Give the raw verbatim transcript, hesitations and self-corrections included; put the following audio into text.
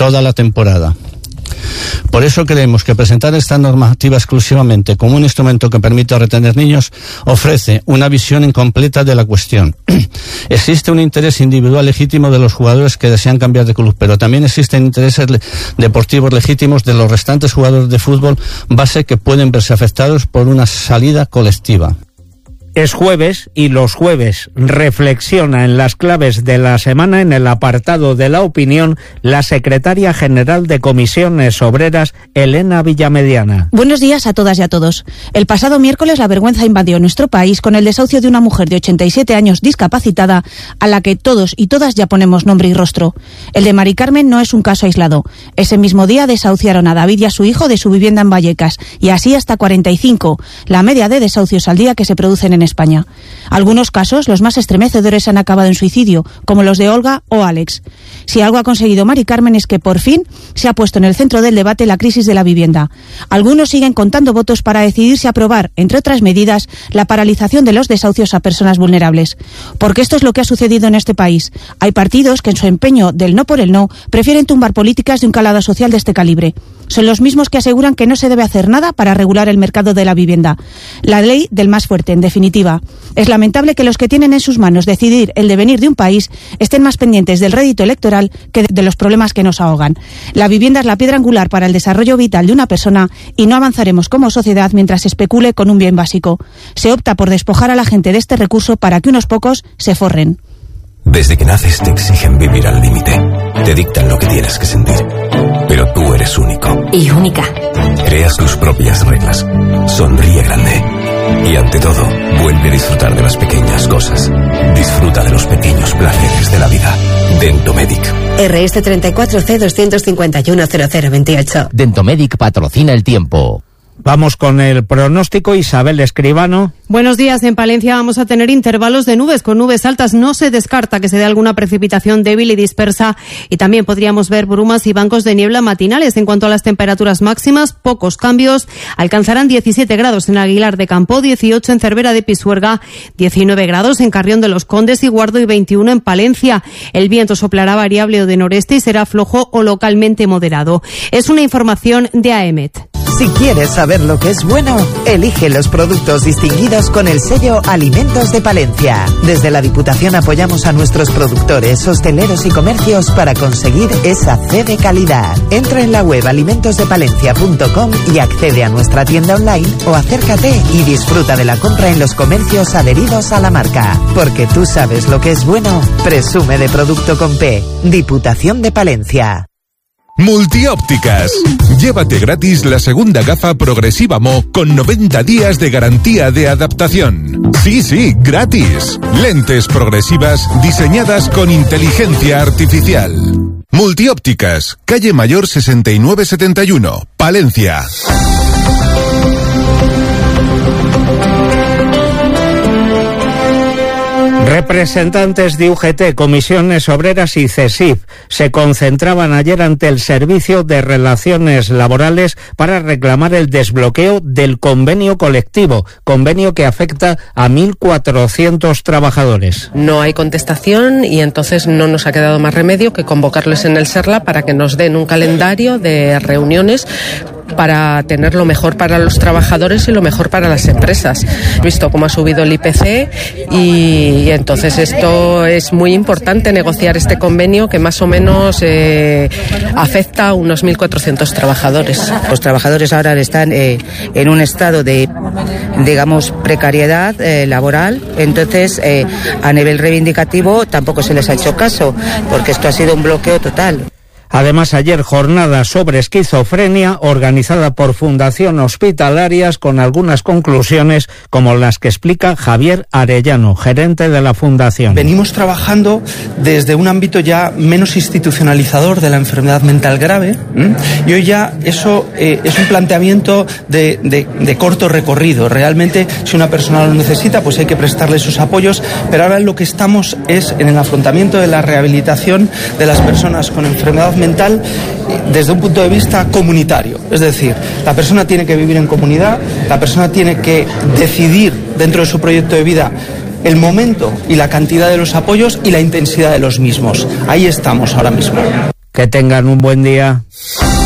toda la temporada. Por eso creemos que presentar esta normativa exclusivamente como un instrumento que permita retener niños ofrece una visión incompleta de la cuestión. Existe un interés individual legítimo de los jugadores que desean cambiar de club, pero también existen intereses le- deportivos legítimos de los restantes jugadores de fútbol base que pueden verse afectados por una salida colectiva. Es jueves y los jueves reflexiona en las claves de la semana, en el apartado de la opinión, la secretaria general de Comisiones Obreras, Elena Villamediana. Buenos días a todas y a todos. El pasado miércoles la vergüenza invadió nuestro país con el desahucio de una mujer de ochenta y siete años discapacitada a la que todos y todas ya ponemos nombre y rostro. El de Mari Carmen no es un caso aislado. Ese mismo día desahuciaron a David y a su hijo de su vivienda en Vallecas y así hasta cuarenta y cinco, la media de desahucios al día que se producen en España. Algunos casos, los más estremecedores, han acabado en suicidio, como los de Olga o Alex. Si algo ha conseguido Mari Carmen es que por fin se ha puesto en el centro del debate la crisis de la vivienda. Algunos siguen contando votos para decidir si aprobar, entre otras medidas, la paralización de los desahucios a personas vulnerables. Porque esto es lo que ha sucedido en este país. Hay partidos que en su empeño del no por el no prefieren tumbar políticas de un calado social de este calibre. Son los mismos que aseguran que no se debe hacer nada para regular el mercado de la vivienda. La ley del más fuerte, en definitiva. Es lamentable que los que tienen en sus manos decidir el devenir de un país estén más pendientes del rédito electoral que de los problemas que nos ahogan. La vivienda es la piedra angular para el desarrollo vital de una persona y no avanzaremos como sociedad mientras se especule con un bien básico. Se opta por despojar a la gente de este recurso para que unos pocos se forren. Desde que naces te exigen vivir al límite. Te dictan lo que tienes que sentir. Pero tú eres único. Y única. Creas tus propias reglas. Sonríe grande. Y ante todo, vuelve a disfrutar de las pequeñas cosas. Disfruta de los pequeños placeres de la vida. Dentomedic. R S treinta y cuatro C doscientos cincuenta y uno cero cero veintiocho. Dentomedic patrocina el tiempo. Vamos con el pronóstico. Isabel Escribano. Buenos días. En Palencia vamos a tener intervalos de nubes con nubes altas. No se descarta que se dé alguna precipitación débil y dispersa y también podríamos ver brumas y bancos de niebla matinales. En cuanto a las temperaturas máximas, pocos cambios. Alcanzarán diecisiete grados en Aguilar de Campo, dieciocho en Cervera de Pisuerga, diecinueve grados en Carrión de los Condes y Guardo y veintiuno en Palencia. El viento soplará variable o de noreste y será flojo o localmente moderado. Es una información de A E M E T. Si quieres saber lo que es bueno, elige los productos distinguidos con el sello Alimentos de Palencia. Desde la Diputación apoyamos a nuestros productores, hosteleros y comercios para conseguir esa C de calidad. Entra en la web alimentos de palencia punto com y accede a nuestra tienda online o acércate y disfruta de la compra en los comercios adheridos a la marca. Porque tú sabes lo que es bueno, presume de Producto con P. Diputación de Palencia. Multiópticas. Llévate gratis la segunda gafa Progresiva Mo con noventa días de garantía de adaptación. Sí, sí, gratis. Lentes progresivas diseñadas con inteligencia artificial. Multiópticas, calle Mayor sesenta y nueve setenta y uno, Palencia. Representantes de U G T, Comisiones Obreras y CESIF se concentraban ayer ante el Servicio de Relaciones Laborales para reclamar el desbloqueo del convenio colectivo, convenio que afecta a mil cuatrocientos trabajadores. No hay contestación y entonces no nos ha quedado más remedio que convocarles en el SERLA para que nos den un calendario de reuniones para tener lo mejor para los trabajadores y lo mejor para las empresas. He visto cómo ha subido el I P C y, y entonces esto es muy importante, negociar este convenio que más o menos eh, afecta a unos mil cuatrocientos trabajadores. Los trabajadores ahora están eh, en un estado de, digamos, precariedad eh, laboral, entonces eh, a nivel reivindicativo tampoco se les ha hecho caso, porque esto ha sido un bloqueo total. Además, ayer jornada sobre esquizofrenia organizada por Fundación Hospitalarias con algunas conclusiones como las que explica Javier Arellano, gerente de la Fundación. Venimos trabajando desde un ámbito ya menos institucionalizador de la enfermedad mental grave, ¿m? y hoy ya eso eh, es un planteamiento de, de, de corto recorrido. Realmente, si una persona lo necesita, pues hay que prestarle sus apoyos, pero ahora lo que estamos es en el afrontamiento de la rehabilitación de las personas con enfermedad mental mental desde un punto de vista comunitario. Es decir, la persona tiene que vivir en comunidad, la persona tiene que decidir dentro de su proyecto de vida el momento y la cantidad de los apoyos y la intensidad de los mismos. Ahí estamos ahora mismo. Que tengan un buen día.